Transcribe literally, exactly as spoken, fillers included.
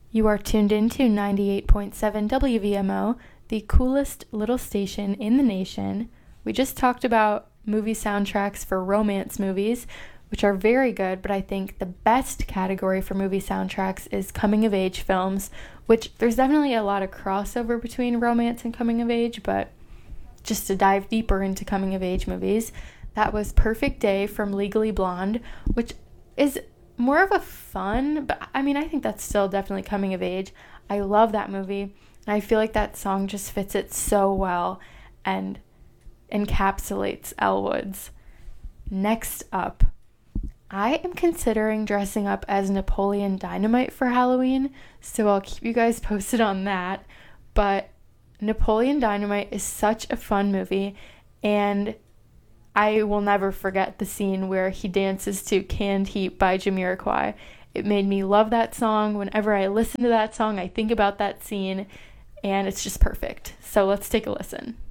You are tuned into ninety-eight point seven W V M O, the coolest little station in the nation. We just talked about movie soundtracks for romance movies, which are very good, but I think the best category for movie soundtracks is coming-of-age films, which there's definitely a lot of crossover between romance and coming-of-age, but just to dive deeper into coming-of-age movies, that was Perfect Day from Legally Blonde, which is more of a fun, but I mean, I think that's still definitely coming of age. I love that movie, and I feel like that song just fits it so well and encapsulates Elle Woods. Next up, I am considering dressing up as Napoleon Dynamite for Halloween, so I'll keep you guys posted on that, but Napoleon Dynamite is such a fun movie, and I will never forget the scene where he dances to Canned Heat by Jamiroquai. It made me love that song. Whenever I listen to that song, I think about that scene, and it's just perfect. So let's take a listen.